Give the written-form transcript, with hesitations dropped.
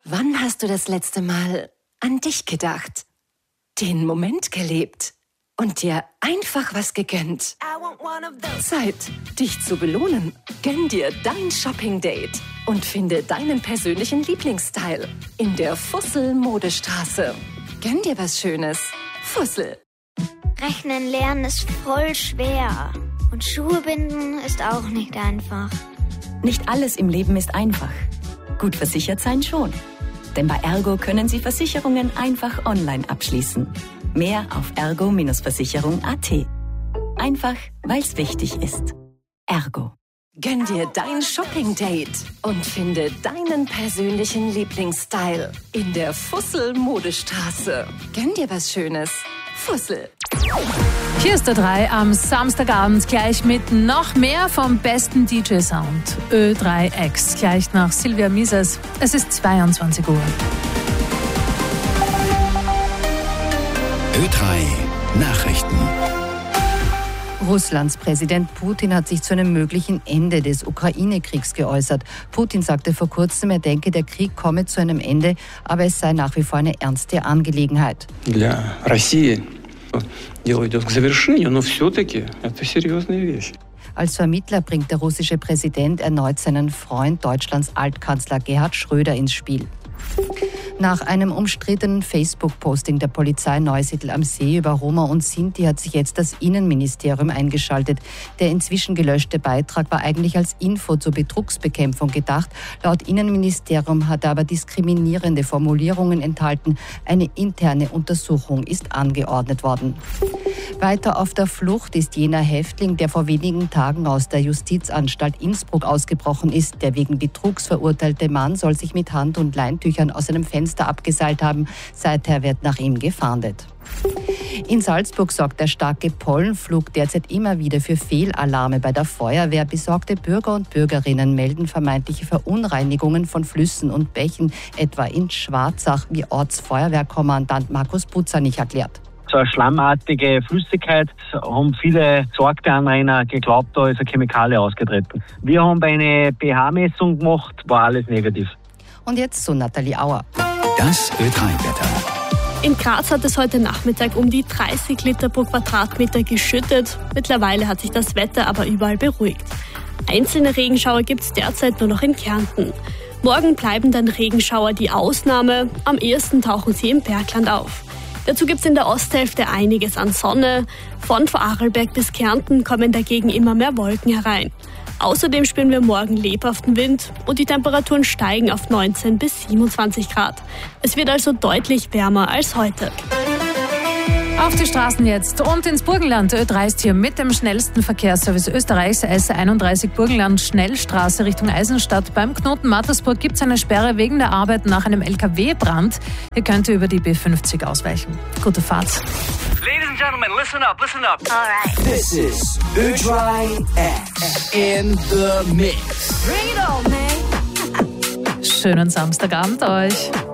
Wann hast du das letzte Mal an dich gedacht? Den Moment gelebt und dir einfach was gegönnt? Zeit, dich zu belohnen. Gönn dir dein Shopping-Date und finde deinen persönlichen Lieblingsstyle in der Fussel-Modestraße. Gönn dir was Schönes. Fussel. Rechnen lernen ist voll schwer. Und Schuhe binden ist auch nicht einfach. Nicht alles im Leben ist einfach. Gut versichert sein schon. Denn bei Ergo können Sie Versicherungen einfach online abschließen. Mehr auf ergo-versicherung.at. Einfach, weil es wichtig ist. Ergo. Gönn dir dein Shopping-Date und finde deinen persönlichen Lieblingsstyle in der Fussel-Modestraße. Gönn dir was Schönes. Fussel. Hier ist der 3 am Samstagabend gleich mit noch mehr vom besten DJ-Sound. Ö3X, gleich nach Silvia Mises. Es ist 22 Uhr. Ö3 Nachrichten. Russlands Präsident Putin hat sich zu einem möglichen Ende des Ukraine-Kriegs geäußert. Putin sagte vor kurzem, er denke, der Krieg komme zu einem Ende, aber es sei nach wie vor eine ernste Angelegenheit. Для России дело идет к завершению, но все-таки это серьезная вещь. Als Vermittler bringt der russische Präsident erneut seinen Freund, Deutschlands Altkanzler Gerhard Schröder, ins Spiel. Nach einem umstrittenen Facebook-Posting der Polizei Neusiedl am See über Roma und Sinti hat sich jetzt das Innenministerium eingeschaltet. Der inzwischen gelöschte Beitrag war eigentlich als Info zur Betrugsbekämpfung gedacht. Laut Innenministerium hat er aber diskriminierende Formulierungen enthalten. Eine interne Untersuchung ist angeordnet worden. Weiter auf der Flucht ist jener Häftling, der vor wenigen Tagen aus der Justizanstalt Innsbruck ausgebrochen ist. Der wegen Betrugs verurteilte Mann soll sich mit Hand- und Leintüchern aus einem Fenster abgeseilt haben. Seither wird nach ihm gefahndet. In Salzburg sorgt der starke Pollenflug derzeit immer wieder für Fehlalarme bei der Feuerwehr. Besorgte Bürger und Bürgerinnen melden vermeintliche Verunreinigungen von Flüssen und Bächen, etwa in Schwarzach, wie Ortsfeuerwehrkommandant Markus Butzanich erklärt. So eine schlammartige Flüssigkeit, haben viele besorgte Anrainer geglaubt, da ist eine Chemikalie ausgetreten. Wir haben eine pH-Messung gemacht, war alles negativ. Und jetzt zu Nathalie Auer. Das Ö3-Wetter. In Graz hat es heute Nachmittag um die 30 Liter pro Quadratmeter geschüttet. Mittlerweile hat sich das Wetter aber überall beruhigt. Einzelne Regenschauer gibt es derzeit nur noch in Kärnten. Morgen bleiben dann Regenschauer die Ausnahme. Am ehesten tauchen sie im Bergland auf. Dazu gibt es in der Osthälfte einiges an Sonne. Von Vorarlberg bis Kärnten kommen dagegen immer mehr Wolken herein. Außerdem spüren wir morgen lebhaften Wind und die Temperaturen steigen auf 19 bis 27 Grad. Es wird also deutlich wärmer als heute. Auf die Straßen jetzt und ins Burgenland. Ö3 ist hier mit dem schnellsten Verkehrsservice Österreichs. S31 Burgenland Schnellstraße Richtung Eisenstadt. Beim Knoten Mattersburg gibt es eine Sperre wegen der Arbeit nach einem LKW-Brand. Ihr könnt über die B50 ausweichen. Gute Fahrt. Ladies and gentlemen, listen up, listen up. All right. This is Ö3X in the mix. Bring it on, man. Schönen Samstagabend euch.